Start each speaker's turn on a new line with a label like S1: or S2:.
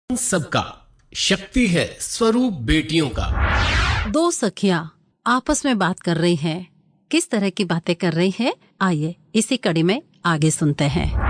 S1: सबका शक्ति है स्वरूप बेटियों का।
S2: दो सखियां आपस में बात कर रही हैं। किस तरह की बातें कर रही हैं, आइए इसी कड़ी में आगे सुनते हैं।